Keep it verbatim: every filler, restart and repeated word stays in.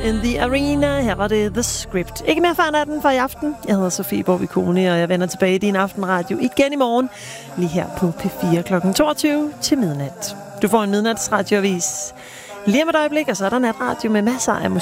in the Arena. Her var det The Script. Ikke mere før natten for i aften. Jeg hedder Sofie Borg-Vikone, og jeg vender tilbage i din aftenradio igen i morgen. Lige her på P fire klokken toogtyve til midnat. Du får en midnatsradioavis lige om et øjeblik, og så er der natradio med masser af musik.